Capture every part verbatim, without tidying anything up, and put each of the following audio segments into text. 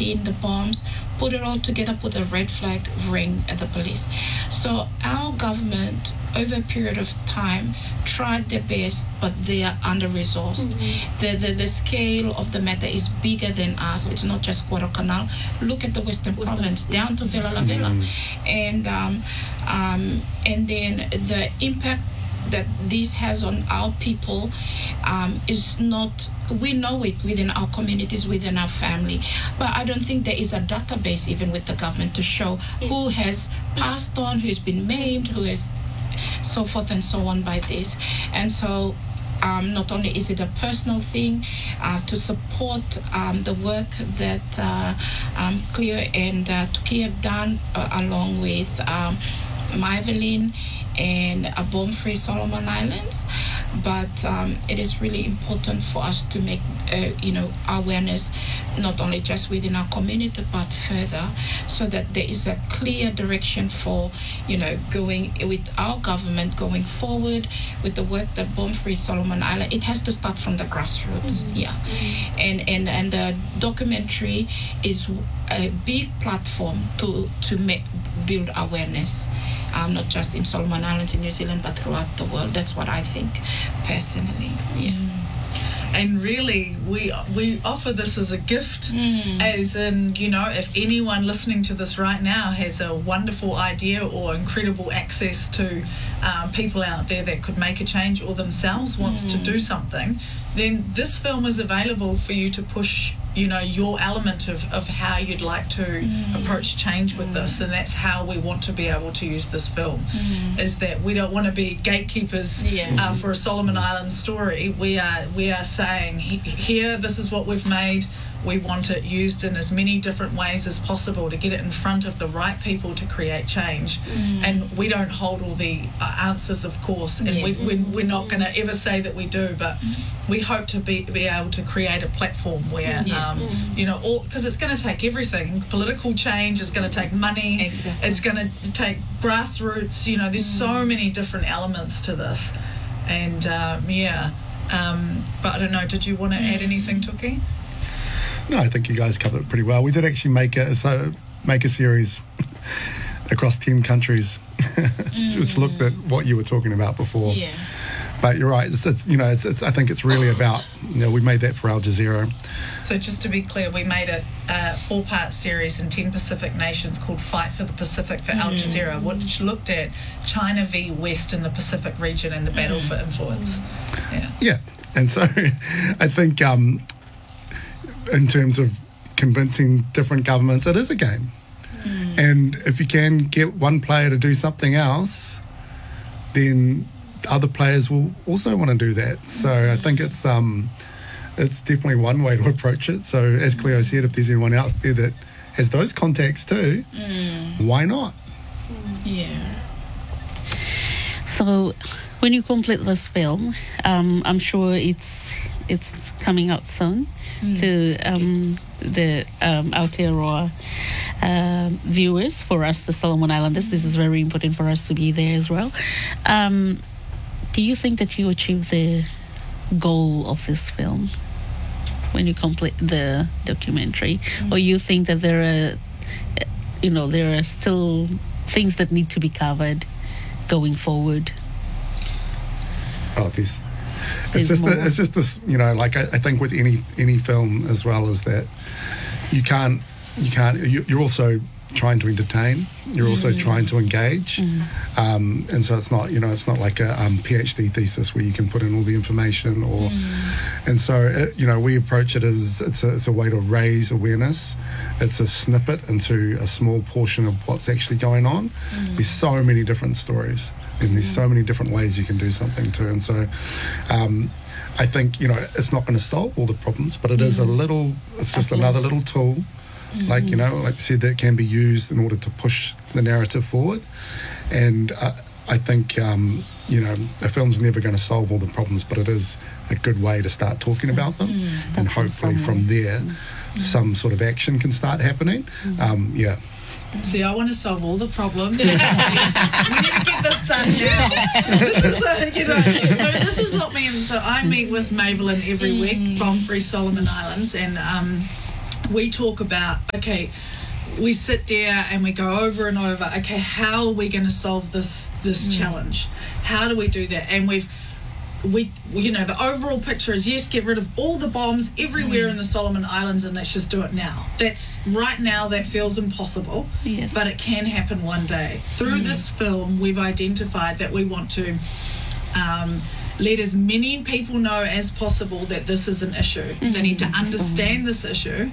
pin, the bombs, put it all together, put a red flag, ring at the police. So our government, over a period of time, tried their best, but they are under-resourced. Mm-hmm. The, the the scale of the matter is bigger than us. It's not just Guadalcanal. Look at the Western, Western Province, yes. down to Villa La Vella. Mm-hmm. And, um, um, and then the impact that this has on our people um, is not, we know it within our communities, within our family, but I don't think there is a database even with the government to show yes. who has passed on, who's been maimed, who has so forth and so on by this. And so um, not only is it a personal thing uh, to support um, the work that uh, um, Cleo and uh, Tuki have done uh, along with um, Maeveline and a bomb-free Solomon Islands, but um, it is really important for us to make uh, you know awareness not only just within our community but further, so that there is a clear direction for you know going with our government going forward with the work that bomb-free Solomon Island. It has to start from the grassroots. Mm-hmm. yeah mm-hmm. and and and the documentary is a big platform to to make build awareness. Um, not just in Solomon Islands in New Zealand, but throughout the world. That's what I think, personally. Yeah. And really, we we offer this as a gift, mm. as in, you know, if anyone listening to this right now has a wonderful idea or incredible access to um, people out there that could make a change or themselves wants mm. to do something, then this film is available for you to push, you know, your element of, of how you'd like to mm. approach change with mm. this. And that's how we want to be able to use this film, mm. is that we don't want to be gatekeepers yeah. uh, for a Solomon Islands story. We are, we are saying, here, this is what we've made. We want it used in as many different ways as possible to get it in front of the right people to create change. Mm. And we don't hold all the uh, answers, of course, and yes. we, we, we're not going to ever say that we do, but we hope to be, be able to create a platform where, yeah. um, mm. you know, all, because it's going to take everything. Political change is going to take money. Exactly. It's going to take grassroots. You know, there's mm. so many different elements to this. And, um, yeah. Um, but I don't know, did you want to mm. add anything, Tuki? No, I think you guys covered it pretty well. We did actually make a so make a series across ten countries, mm. which looked at what you were talking about before. Yeah. But you're right. It's, it's you know, it's, it's I think it's really about you know we made that for Al Jazeera. So just to be clear, we made a uh, four-part series in ten Pacific nations called Fight for the Pacific for mm. Al Jazeera, which looked at China v West in the Pacific region and the battle mm. for influence. Yeah. Yeah, and so I think. Um, in terms of convincing different governments, it is a game. Mm. And if you can get one player to do something else, then other players will also want to do that. So mm. I think it's um, it's definitely one way to approach it. So as Cleo said, if there's anyone else there that has those contacts too, mm. why not? Yeah. So when you complete this film, um, I'm sure it's it's coming out soon mm. to um, the um, Aotearoa uh, viewers. For us, the Solomon Islanders, this is very important for us to be there as well. Um, do you think that you achieved the goal of this film when you complete the documentary, mm. or you think that there are, you know, there are still things that need to be covered going forward? Oh, there's, it's just the, it's just this, you know, like I, I think with any any film as well as that, you can't you can't you, you're also trying to entertain, you're also mm. trying to engage, mm. um, and so it's not you know it's not like a um, PhD thesis where you can put in all the information or, mm. and so it, you know we approach it as it's a, it's a way to raise awareness. It's a snippet into a small portion of what's actually going on. Mm. There's so many different stories. And there's so many different ways you can do something too. And so um, I think, you know, it's not going to solve all the problems, but it mm. is a little, it's just another little tool, mm. like, you know, like you said, that can be used in order to push the narrative forward. And uh, I think, um, you know, a film's never going to solve all the problems, but it is a good way to start talking about them. Mm. And hopefully from there, mm. some sort of action can start happening. Mm. Um, yeah. See, I want to solve all the problems. We need to get this done now. This is, a, you know, so this is what me and so I meet with Maeveline every week, Bomb Free Solomon Islands, and um, we talk about, okay, we sit there and we go over and over, okay, how are we going to solve this this mm. challenge? How do we do that? And we've, we, you know, the overall picture is, yes, get rid of all the bombs everywhere mm. in the Solomon Islands and let's just do it now. That's, right now, that feels impossible, yes. but it can happen one day. Through mm. this film, we've identified that we want to um, let as many people know as possible that this is an issue. Mm-hmm. They need to understand this issue.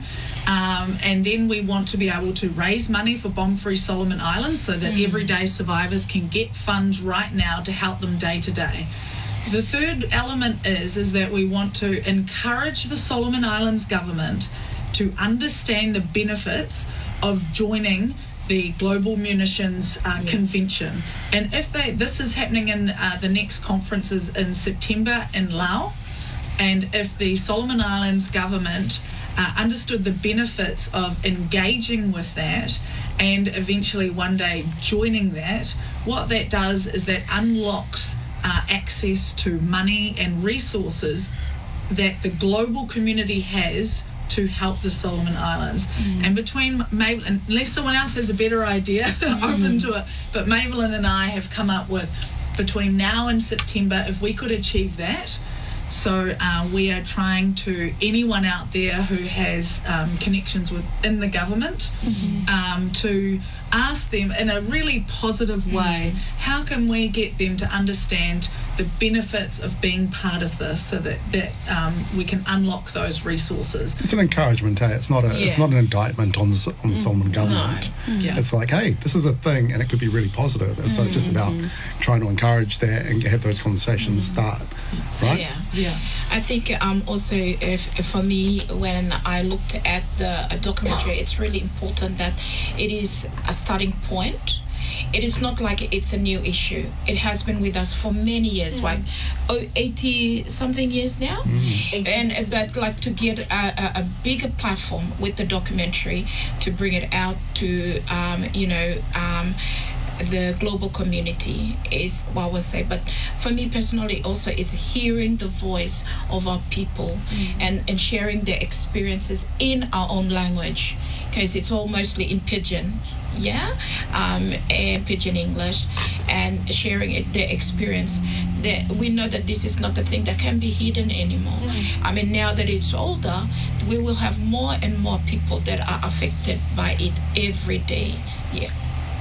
Um, and then we want to be able to raise money for Bomb-Free Solomon Islands so that mm. everyday survivors can get funds right now to help them day to day. The third element is, is that we want to encourage the Solomon Islands government to understand the benefits of joining the Global Munitions uh, yeah. Convention. And if they, this is happening in uh, the next conferences in September in Laos, and if the Solomon Islands government uh, understood the benefits of engaging with that and eventually one day joining that, what that does is that unlocks uh, access to money and resources that the global community has to help the Solomon Islands. Mm. And between Mabel, unless someone else has a better idea, mm. open to it, but Maybelline and I have come up with, between now and September, if we could achieve that. So uh, we are trying to, anyone out there who has um, connections within the government, mm-hmm. um, to ask them in a really positive way, mm. how can we get them to understand the benefits of being part of this, so that, that um, we can unlock those resources. It's an encouragement, hey? It's not a, yeah. it's not an indictment on the, on the Solomon government. No. Yeah. It's like, hey, this is a thing, and it could be really positive. And so it's just about trying to encourage that and have those conversations start, right? Yeah, yeah. I think um, also if, if for me, when I looked at the a documentary, it's really important that it is a starting point. It is not like it's a new issue. It has been with us for many years, mm. like oh, eighty something years now. Mm. And but like to get a, a, a bigger platform with the documentary, to bring it out to um, you know um, the global community is what I would say. But for me personally also, it's hearing the voice of our people mm. and, and sharing their experiences in our own language, because it's all mostly in Pidgin. Yeah, um, and Pidgin English, and sharing it, their experience. That we know that this is not a thing that can be hidden anymore. Mm. I mean, now that it's older, we will have more and more people that are affected by it every day. Yeah.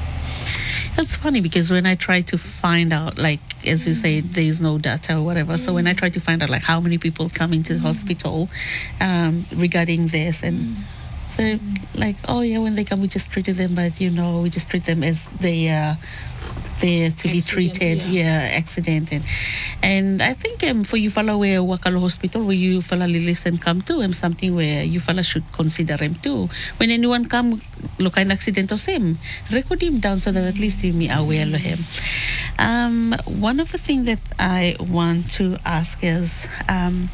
That's funny, because when I try to find out, like, as you say, there is no data or whatever. Mm. So when I try to find out, like, how many people come into the mm. hospital um, regarding this, and mm. they're like, oh yeah, when they come, we just treated them, but you know, we just treat them as they are there to accident, be treated, yeah, yeah accident. And, and I think um, for you fella where Wakalo Hospital, where you fella listen come to, um, something where you fella should consider him too. When anyone come, look an accident or same, record him down so that at least you be aware of him. Um, one of the things that I want to ask is, um,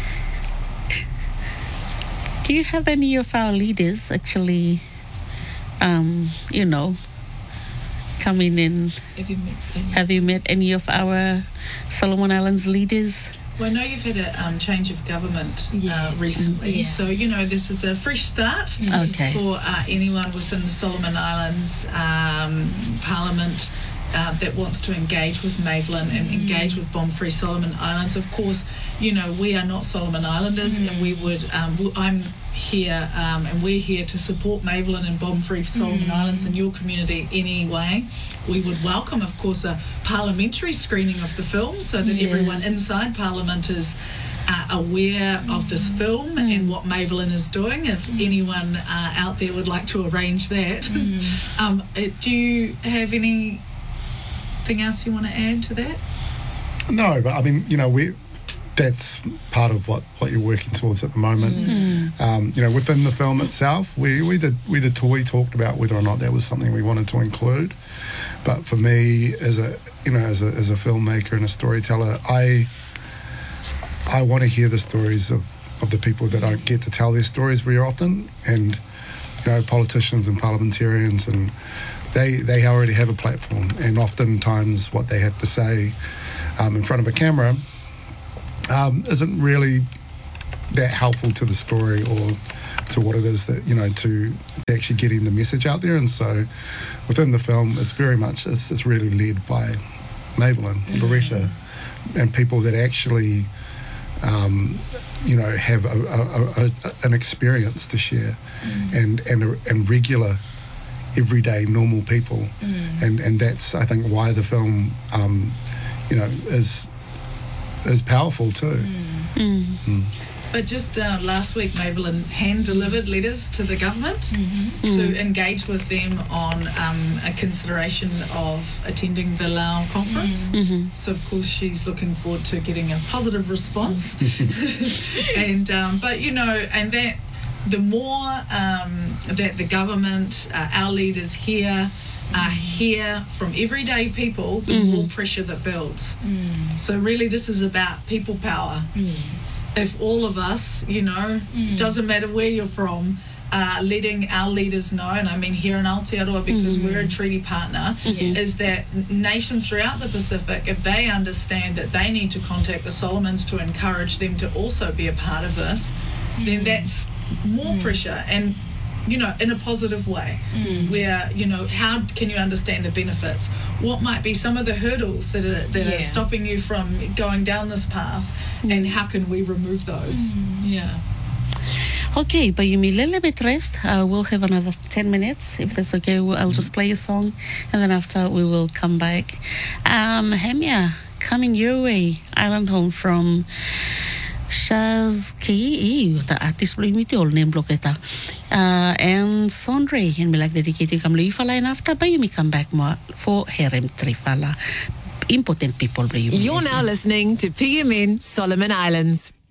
do you have any of our leaders actually, um, you know, coming in? Have you met any? Have you met any of our Solomon Islands leaders? Well, I know you've had a um, change of government yes. uh, recently, yeah. so you know this is a fresh start okay. for uh, anyone within the Solomon Islands um, Parliament Uh, that wants to engage with Maybelline and mm. engage with Bomb-Free Solomon Islands. Of course, you know, we are not Solomon Islanders, mm. and we would, um, w- I'm here um, and we're here to support Maybelline and Bomb-Free Solomon mm. Islands in your community anyway. We would welcome, of course, a parliamentary screening of the film so that yeah. everyone inside Parliament is Uh, aware mm. of this film mm. and what Maybelline is doing, if mm. anyone uh, out there would like to arrange that. Mm. um, uh, do you have anything else you want to add to that? No, but I mean, you know, we that's part of what, what you're working towards at the moment. Mm. Um, you know, within the film itself, we, we did we did we talked about whether or not that was something we wanted to include. But for me, as a you know, as a as a filmmaker and a storyteller, I I want to hear the stories of, of the people that don't get to tell their stories very often, and you know, politicians and parliamentarians, and they they already have a platform, and oftentimes what they have to say um, in front of a camera um, isn't really that helpful to the story or to what it is that, you know, to, to actually getting the message out there. And so within the film, it's very much, it's, it's really led by Maybelline, mm. Loretta, and people that actually, um, you know, have a, a, a, an experience to share, mm. and and and regular, everyday, normal people, mm. and and that's, I think, why the film, um, you know, is is powerful too. Mm. Mm. But just uh, last week, Maybelline hand-delivered letters to the government mm-hmm. to mm. engage with them on um, a consideration of attending the Lao conference. Mm-hmm. So, of course, she's looking forward to getting a positive response. and um, But, you know, and that the more um, that the government, uh, our leaders here, uh, hear from everyday people, the mm-hmm. more pressure that builds. Mm. So, really, this is about people power. Mm. If all of us, you know, mm. doesn't matter where you're from, uh, letting our leaders know, and I mean here in Aotearoa, because mm. we're a treaty partner, mm-hmm. is that nations throughout the Pacific, if they understand that they need to contact the Solomons to encourage them to also be a part of this, mm. then that's more mm. pressure, and, you know, in a positive way, mm. where, you know, how can you understand the benefits? What might be some of the hurdles that are, that yeah. are stopping you from going down this path? And how can we remove those? Mm. Yeah. Okay, but you need a little bit rest. Uh, we'll have another ten minutes, if that's okay. I'll just play a song, and then after we will come back. Um, Hemia, coming your way, Island Home from Shaz K E, the artist blue all name blocketa. Uh, and Sondre, and me like dedicated come Luifala, and after, but you may come back more for Herem Trifala. Important people. You're now listening to P M N Solomon Islands.